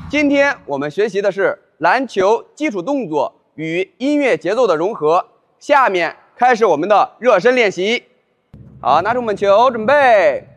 今天我们学习的是篮球基础动作与音乐节奏的融合。下面开始我们的热身练习。好，拿出我们球，准备。